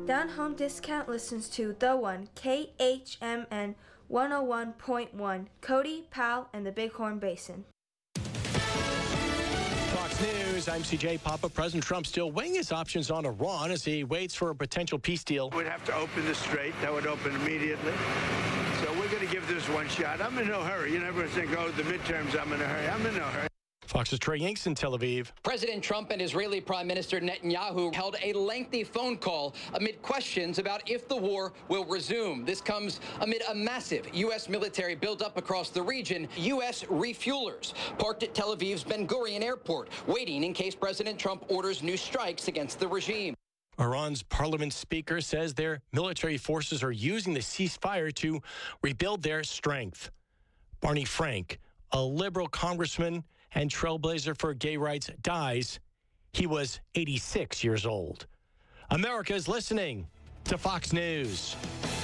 Down Home Discount listens to The One, KHMN 101.1, Cody, Powell, and the Bighorn Basin. Fox News, I'm CJ Papa. President Trump still weighing his options on Iran as he waits for a potential peace deal. We'd have to open the strait. That would open immediately. So we're going to give this one shot. I'm in no hurry. You know, everyone think, oh, the midterms, I'm in a hurry. I'm in no hurry. Fox's Trey Yanks in Tel Aviv. President Trump and Israeli Prime Minister Netanyahu held a lengthy phone call amid questions about if the war will resume. This comes amid a massive U.S. military buildup across the region. U.S. refuelers parked at Tel Aviv's Ben Gurion Airport, waiting in case President Trump orders new strikes against the regime. Iran's parliament speaker says their military forces are using the ceasefire to rebuild their strength. Barney Frank, a liberal congressman and trailblazer for gay rights, dies. He was 86 years old. America is listening to Fox News.